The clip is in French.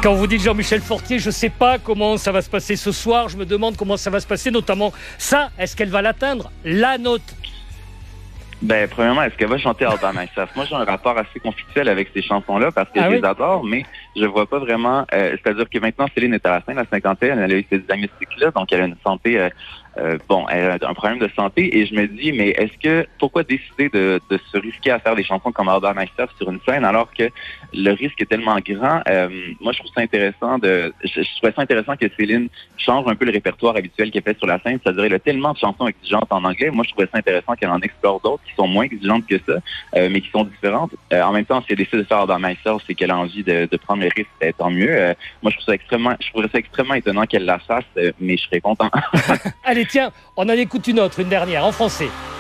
Quand vous dites Jean-Michel Fortier, je ne sais pas comment ça va se passer ce soir. Je me demande comment ça va se passer, notamment ça. Est-ce qu'elle va l'atteindre, la note? Ben, premièrement, est-ce qu'elle va chanter All By Myself? Moi, j'ai un rapport assez conflictuel avec ces chansons-là parce que je les adore, mais je vois pas vraiment... c'est-à-dire que maintenant, Céline est à la fin de la cinquantaine, elle a eu ce diagnostic-là, donc elle a une santé... elle a un problème de santé, et je me dis, mais pourquoi décider de se risquer à faire des chansons comme All By Myself sur une scène alors que le risque est tellement grand? Moi, je trouve ça intéressant je trouvais ça intéressant que Céline change un peu le répertoire habituel qu'elle fait sur la scène, c'est-à-dire elle a tellement de chansons exigeantes en anglais. Moi, je trouvais ça intéressant qu'elle en explore d'autres qui sont moins exigeantes que ça, mais qui sont différentes. En même temps, si elle décide de faire All By Myself, c'est qu'elle a envie de prendre le risque, tant mieux. Moi, je trouverais ça extrêmement étonnant qu'elle la fasse, mais je serais content. Allez, tiens, on en écoute une autre, une dernière, en français.